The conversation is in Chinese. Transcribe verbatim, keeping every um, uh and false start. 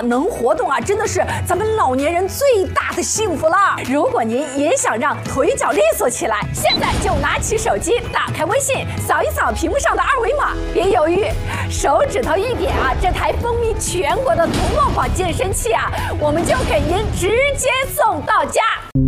能活动啊，真的是咱们老年人最大的幸福了。如果您也想让腿脚利索起来，现在就拿起手机，打开微信，扫一扫屏幕上的二维码，别犹豫，手指头一点啊，这台风靡全国的童梦宝健身器啊，我们就给您直接送到家。